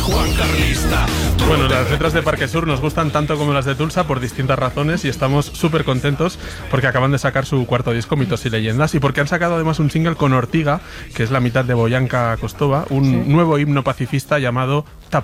Juan Carlista. Bueno, las letras de Parque Sur nos gustan tanto como las de Tulsa por distintas razones y estamos súper contentos porque acaban de sacar su cuarto disco, Mitos y Leyendas, y porque han sacado además un single con Ortiga, que es la mitad de Boyanka Kostova, un nuevo himno pacifista llamado